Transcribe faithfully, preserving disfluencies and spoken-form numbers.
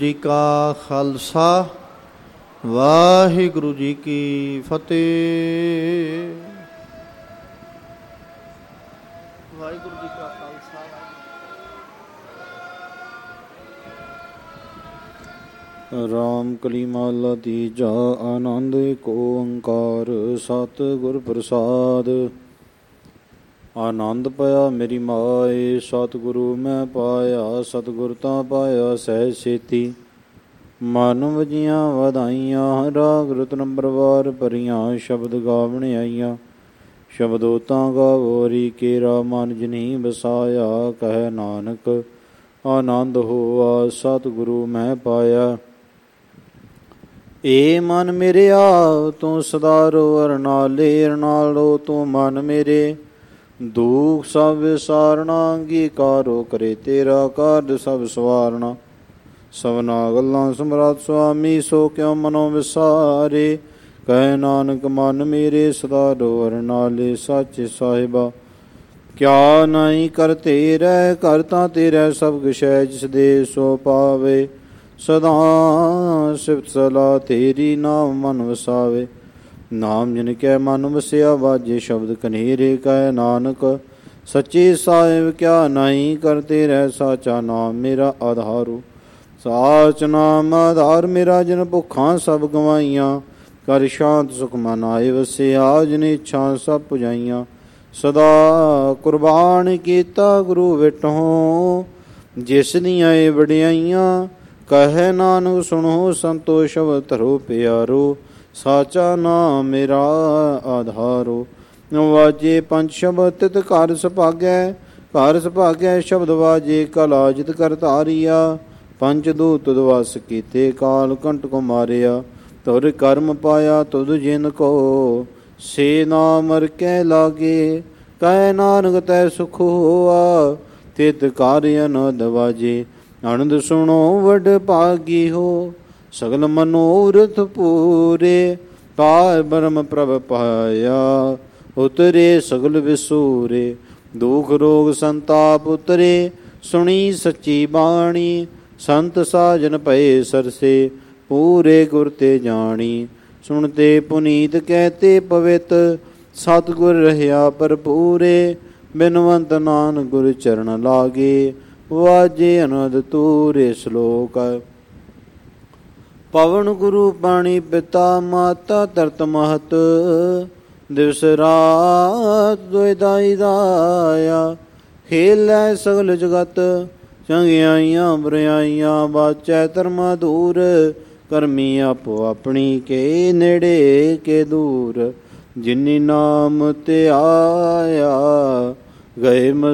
ਜੀ ਕਾ ਖਾਲਸਾ ਵਾਹਿਗੁਰੂ ਜੀ ਕੀ ਫਤਿਹ। ਵਾਹਿਗੁਰੂ ਜੀ ਕਾ ਖਾਲਸਾ। ਰਾਮ ਕਲੀ ਮਹਲਾ ਤੀਜਾ। ਆਨੰਦ ਏਕ ਓੰਕਾਰ ਸਤਿਗੁਰ ਪ੍ਰਸਾਦ। ਆਨੰਦ ਪਿਆ ਮੇਰੀ ਮਾਏ ਸਤਿਗੁਰੂ ਮੈਂ ਪਾਇਆ। ਸਤਿਗੁਰ ਤਾਂ ਪਾਇਆ ਸਹਿ ਛੇਤੀ। ਮਨ ਵਜੀਆਂ ਵਧਾਈਆਂ ਰਾਗ ਰਤਨ ਪਰਵਾਰ ਭਰੀਆਂ। ਸ਼ਬਦ ਗਾਵਣ ਆਈਆਂ ਸ਼ਬਦੋ ਤਾਂ ਗਾਵੋਰੀ ਕੇਰਾ ਮਨ ਜਿਨੀ ਵਸਾਇਆ। ਕਹਿ ਨਾਨਕ ਆਨੰਦ ਹੋਆ ਸਤਿਗੁਰੂ ਮੈਂ ਪਾਇਆ। ਏ ਮਨ ਮੇਰਿਆ ਤੂੰ ਸਦਾ ਰੋ ਅਰਨਾਲੇ। ਅਰਨਾਲੋ ਤੂੰ ਮਨ ਮੇਰੇ ਦੁਖ ਸਭ ਵਿਸਾਰਣਾ। ਅੰਗੀਕਾਰੋ ਕਰੇ ਤੇਰਾ ਕਾਰਜ ਸਭ ਸਵਾਰਣਾ। ਸਭਨਾ ਗੱਲਾਂ ਸਮਰੱਥ ਸੁਆਮੀ ਸੋ ਕਿਉ ਮਨੋ ਵਿਸਾਰੇ। ਕਹਿ ਨਾਨਕ ਮਨ ਮੇਰੇ ਸਦਾ ਰੋ ਅਰਨਾਲੇ। ਸਾਚੇ ਸਾਹਿਬਾ ਕਿਆ ਨਾਹੀ ਕਰਤੇ ਰਹਿ। ਕਰ ਤਾਂ ਤੇਰਾ ਸਭ ਕਿਛੈ ਜਿਸ ਦੇ ਸੋ ਪਾਵੇ। ਸਦਾ ਸਿਫਤ ਸਲਾਹ ਤੇਰੀ ਨਾਮ ਮਨ ਵਸਾਵੇ। ਨਾਮ ਜਿਨ ਕੈ ਮਨ ਵਸਿਆ ਵਾਜੇ ਸ਼ਬਦ ਕਨੇਰੇ। ਕਹਿ ਨਾਨਕ ਸੱਚੇ ਸਾਹਿਬ ਕਿਆ ਨਾਹੀ ਕਰਤੇ ਰਹਿ। ਸਾਚਾ ਨਾਮ ਮੇਰਾ ਆਧਾਰੂ। ਸਾਚ ਨਾਮ ਆਧਾਰ ਮੇਰਾ ਜਿਨ ਭੁੱਖਾਂ ਸਭ ਗਵਾਈਆਂ। ਕਰ ਸ਼ਾਂਤ ਸੁਖ ਮਨ ਆਏ ਵਸਿਆ। ਜਿਨ ਇੱਛਾ ਸਭ ਪੁਜਾਈਆਂ। ਸਦਾ ਕੁਰਬਾਨ ਕੀਤਾ ਗੁਰੂ ਵਿਟਹੁ ਜਿਸ ਦੀਆਂ ਏ ਵਡਿਆਈਆਂ। ਕਹਿ ਨਾਨਕ ਸੁਣੋ ਸੰਤੋ ਸ਼ਬਦ ਧਰੋ ਪਿਆਰੋ। ਸਾਚਾ ਨਾਮ ਮੇਰਾ ਆਧਾਰੋ। ਵਾਜੇ ਪੰਜ ਸ਼ਬਦ ਤਿਤ ਘਰ ਸੁਭਾਗੈ। ਘਰ ਸੁਭਾਗੈ ਸ਼ਬਦ ਵਾਜੇ ਕਲਾ ਜਿਤ ਕਰ ਧਾਰੀਆ। ਪੰਜ ਦੂਤ ਦਵਸ ਕੀਤੇ ਕਾਲ ਕੰਟ ਕੋ ਮਾਰਿਆ। ਤੁਰ ਕਰਮ ਪਾਇਆ ਤੁਧ ਜਿਨ ਕੋ ਸੇ ਨਾਮ ਕੇ ਲਾਗੇ। ਕਹਿ ਨਾਨਕ ਤੈ ਸੁਖ ਹੋਆ ਤਿਤ ਕਾਰਿ ਅਨੰਦ ਵਾਜੇ। ਆਨੰਦ ਸੁਣੋ ਵਡ ਭਾਗੀ ਹੋ ਸਗਲ ਮਨੋਰਥ ਪੂਰੇ। ਪਾਰ ਬ੍ਰਹਮ ਪ੍ਰਭ ਪਾਇਆ ਉਤਰੇ ਸਗਲ ਵਿਸੂਰੇ। ਦੁਖ ਰੋਗ ਸੰਤਾਪ ਉਤਰੇ ਸੁਣੀ ਸੱਚੀ ਬਾਣੀ। ਸੰਤ ਸਾਜਨ ਭਏ ਸਰਸੇ ਪੂਰੇ ਗੁਰ ਤੇ ਜਾਣੀ। ਸੁਣਤੇ ਪੁਨੀਤ ਕਹਿਤੇ ਪਵਿੱਤ ਸਤਿਗੁਰ ਰਹਿਆ ਭਰਪੂਰੇ। ਬਿਨਵੰਤ ਨਾਨਕ ਗੁਰ ਚਰਨ ਲਾਗੇ ਵਾਜੇ ਅਨੰਦ ਤੂਰੇ। ਸ਼ਲੋਕ ਪਵਨ ਗੁਰੂ ਪਾਣੀ ਪਿਤਾ ਮਾਤਾ ਧਰਤ ਮਹਤ। ਦਿਵਸ ਰਾਤ ਦੁਇ ਦਾਈ ਦਾਇਆ। ਖੇਲੈ ਸਗਲ ਜਗਤ ਚੰਗਿਆਈਆਂ ਬੁਰਾਈਆਂ। ਬਾਚੈ ਧਰਮਾ ਦੂਰ ਕਰਮੀ ਆਪੋ ਆਪਣੀ ਕੇ ਨੇੜੇ ਕੇ ਦੂਰ। ਜਿਨੀ ਨਾਮ ਤੇ ਆਇਆ ਗਏ